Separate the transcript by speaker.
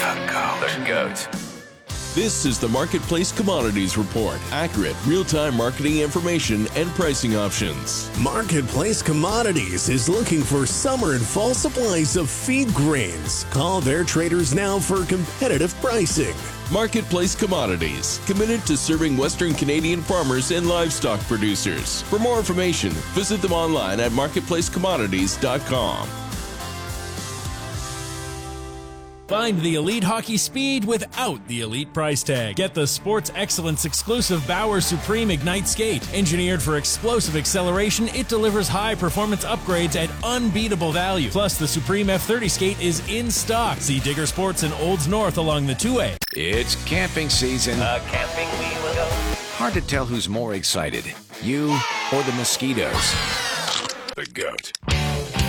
Speaker 1: The GOAT.
Speaker 2: This is the Marketplace Commodities Report. Accurate, real-time marketing information and pricing options.
Speaker 3: Marketplace Commodities is looking for summer and fall supplies of feed grains. Call their traders now for competitive pricing.
Speaker 2: Marketplace Commodities, committed to serving Western Canadian farmers and livestock producers. For more information, visit them online at marketplacecommodities.com.
Speaker 4: Find the elite hockey speed without the elite price tag. Get the Sports Excellence exclusive Bauer Supreme Ignite Skate. Engineered for explosive acceleration, it delivers high performance upgrades at unbeatable value. Plus, the Supreme F30 skate is in stock. See Digger Sports in Olds North along the 2A.
Speaker 1: It's camping season.
Speaker 5: Camping we will go.
Speaker 1: Hard to tell who's more excited, you or the mosquitoes. The GOAT.